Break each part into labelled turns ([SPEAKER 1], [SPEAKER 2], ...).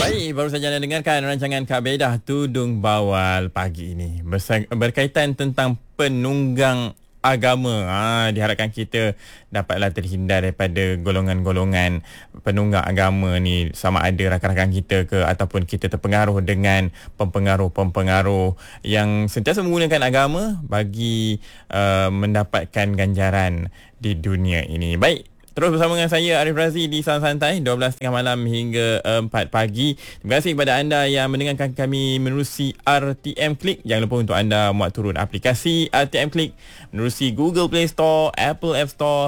[SPEAKER 1] Baik, baru saja anda dengarkan rancangan Kak Bedah Tudung Bawal pagi ini berkaitan tentang penunggang agama. Diharapkan kita dapatlah terhindar daripada golongan-golongan penunggang agama ni, sama ada rakan-rakan kita ke ataupun kita terpengaruh dengan pempengaruh-pempengaruh yang sentiasa menggunakan agama bagi mendapatkan ganjaran di dunia ini. Baik, terus bersama dengan saya Arif Razi di Salam Santai 12.30 malam hingga 4 pagi. Terima kasih kepada anda yang mendengarkan kami menerusi RTM Click. Jangan lupa untuk anda muat turun aplikasi RTM Click menerusi Google Play Store, Apple App Store,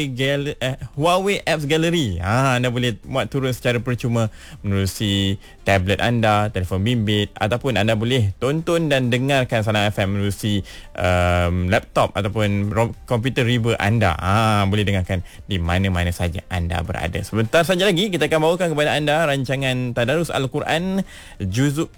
[SPEAKER 1] Huawei Apps Gallery. Anda boleh muat turun secara percuma menerusi tablet anda, telefon bimbit, ataupun anda boleh tonton dan dengarkan Salam FM menerusi laptop ataupun komputer riba anda. Boleh dengarkan di mana-mana saja anda berada. Sebentar saja lagi kita akan bawakan kepada anda rancangan Tadarus Al-Quran juzuk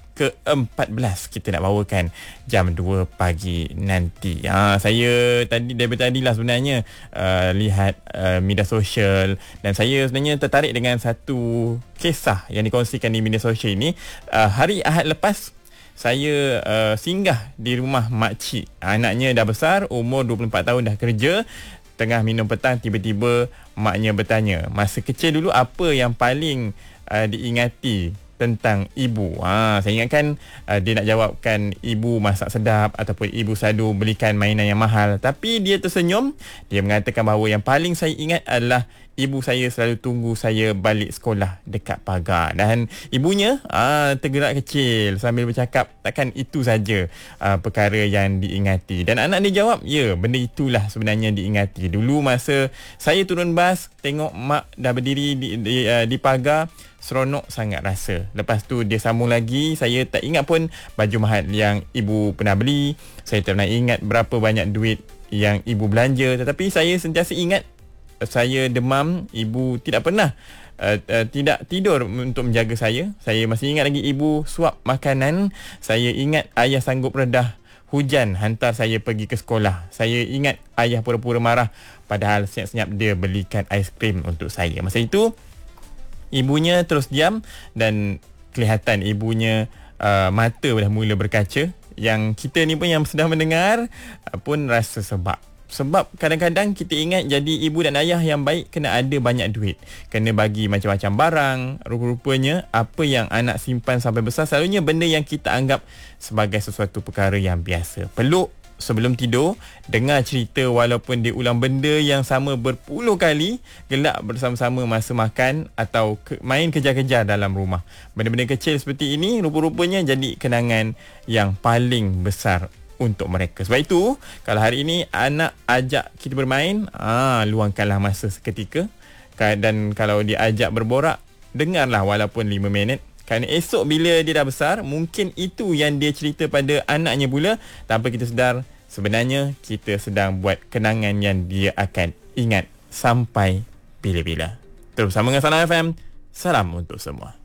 [SPEAKER 1] ke-14. Kita nak bawakan jam 2 pagi nanti. Saya daripada tadilah sebenarnya lihat media sosial, dan saya sebenarnya tertarik dengan satu kisah yang dikongsikan di media sosial ini. Hari Ahad lepas saya singgah di rumah makcik. Anaknya dah besar, umur 24 tahun, dah kerja. Tengah minum petang, tiba-tiba maknya bertanya, masa kecil dulu apa yang paling diingati tentang ibu? Saya ingatkan dia nak jawabkan ibu masak sedap ataupun ibu selalu belikan mainan yang mahal. Tapi dia tersenyum. Dia mengatakan bahawa yang paling saya ingat adalah ibu saya selalu tunggu saya balik sekolah dekat pagar. Dan ibunya tergerak kecil sambil bercakap, takkan itu saja perkara yang diingati. Dan anak dia jawab, ya, benda itulah sebenarnya diingati. Dulu masa saya turun bas, tengok mak dah berdiri di pagar, seronok sangat rasa. Lepas tu dia sambung lagi, saya tak ingat pun baju mahal yang ibu pernah beli. Saya tak pernah ingat berapa banyak duit yang ibu belanja. Tetapi saya sentiasa ingat saya demam, ibu tidak pernah tidak tidur untuk menjaga saya. Saya masih ingat lagi ibu suap makanan. Saya ingat ayah sanggup redah hujan hantar saya pergi ke sekolah. Saya ingat ayah pura-pura marah padahal senyap-senyap dia belikan aiskrim untuk saya. Masa itu ibunya terus diam dan kelihatan ibunya mata dah mula berkaca. Yang kita ni pun yang sedang mendengar pun rasa sebab kadang-kadang kita ingat jadi ibu dan ayah yang baik kena ada banyak duit, kena bagi macam-macam barang. Rupa-rupanya apa yang anak simpan sampai besar selalunya benda yang kita anggap sebagai sesuatu perkara yang biasa. Peluk sebelum tidur, dengar cerita walaupun dia ulang benda yang sama berpuluh kali, gelak bersama-sama masa makan atau main kejar-kejar dalam rumah. Benda-benda kecil seperti ini rupa-rupanya jadi kenangan yang paling besar untuk mereka. Sebab itu, kalau hari ini anak ajak kita bermain, luangkanlah masa seketika. Dan kalau dia ajak berborak, dengarlah walaupun 5 minit. Kerana esok bila dia dah besar, mungkin itu yang dia cerita pada anaknya pula. Tanpa kita sedar, sebenarnya kita sedang buat kenangan yang dia akan ingat sampai bila-bila. Terus bersama dengan Salam FM. Salam untuk semua.